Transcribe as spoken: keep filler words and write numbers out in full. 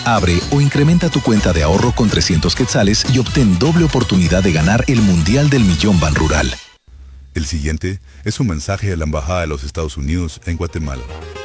Abre o incrementa tu cuenta de ahorro con trescientos quetzales y obtén doble oportunidad de ganar el Mundial del Millón Banrural. El siguiente es un mensaje de la Embajada de los Estados Unidos en Guatemala.